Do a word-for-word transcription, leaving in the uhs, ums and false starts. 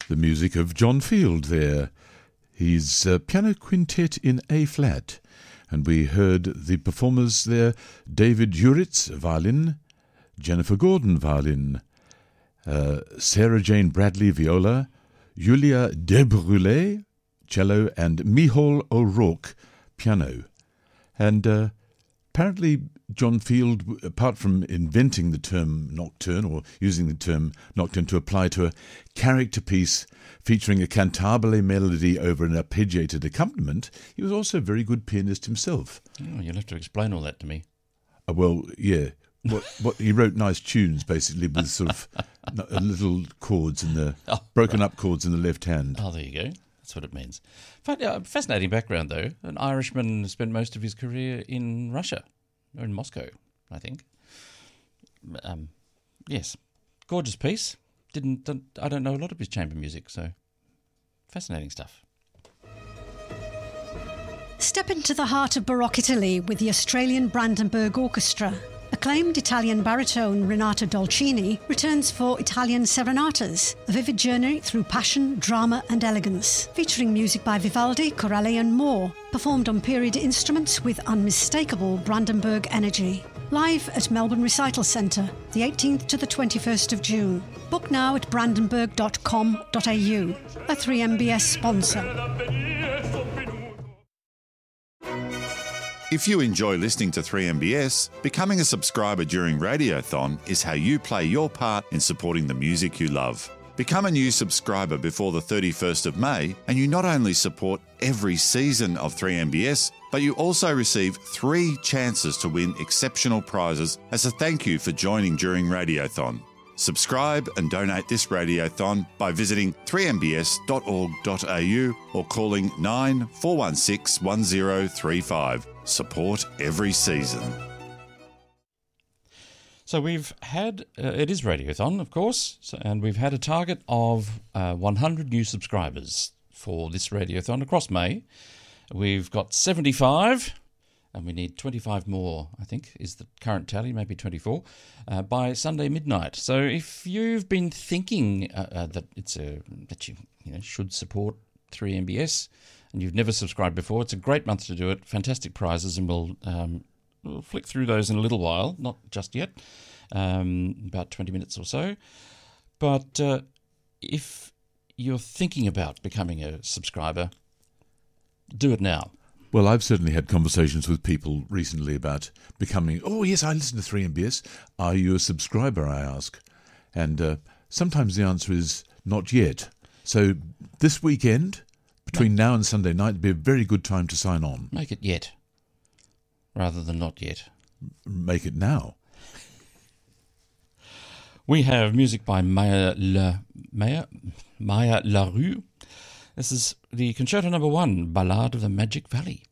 the music of John Field there. His uh, piano quintet in A-flat. And we heard the performers there, David Juritz, violin, Jennifer Gordon, violin, uh, Sarah Jane Bradley, viola, Julia Debrulé, cello, and Michal O'Rourke, piano. And uh, apparently John Field, apart from inventing the term nocturne, or using the term nocturne to apply to a character piece featuring a cantabile melody over an arpeggiated accompaniment, he was also a very good pianist himself. Oh, you'll have to explain all that to me. Uh, well, yeah. What, what he wrote nice tunes, basically, with sort of little chords in the oh, broken right. up chords in the left hand. Oh, there you go. That's what it means. Fascinating background, though. An Irishman spent most of his career in Russia, or in Moscow, I think. Um, yes, gorgeous piece. Didn't don't, I don't know a lot of his chamber music, so fascinating stuff. Step into the heart of Baroque Italy with the Australian Brandenburg Orchestra. Acclaimed Italian baritone Renato Dolcini returns for Italian Serenatas, a vivid journey through passion, drama and elegance, featuring music by Vivaldi, Corelli and more, performed on period instruments with unmistakable Brandenburg energy. Live at Melbourne Recital Centre, the eighteenth to the twenty-first of June. Book now at brandenburg dot com dot a u, a three M B S sponsor. If you enjoy listening to three M B S, becoming a subscriber during Radiothon is how you play your part in supporting the music you love. Become a new subscriber before the thirty-first of May, and you not only support every season of three M B S, but you also receive three chances to win exceptional prizes as a thank you for joining during Radiothon. Subscribe and donate this Radiothon by visiting three m b s dot org dot a u or calling nine four one six one zero three five. Support every season. So we've had, uh, it is Radiothon, of course, so, and we've had a target of uh, one hundred new subscribers for this Radiothon across May. We've got seventy-five, and we need twenty-five more, I think, is the current tally, maybe twenty-four, uh, by Sunday midnight. So if you've been thinking uh, uh, that it's a that you, you know, should support three M B S, and you've never subscribed before, it's a great month to do it. Fantastic prizes, and we'll, um, we'll flick through those in a little while, not just yet, um, about twenty minutes or so. But uh, if you're thinking about becoming a subscriber, do it now. Well, I've certainly had conversations with people recently about becoming, oh, yes, I listen to three M B S. Are you a subscriber, I ask? And uh, sometimes the answer is not yet. So this weekend, between now and Sunday night, would be a very good time to sign on. Make it yet, rather than not yet. Make it now. We have music by Maya, La, Maya, Maya LaRue. This is the Concerto Number One, Ballade of the Magic Valley.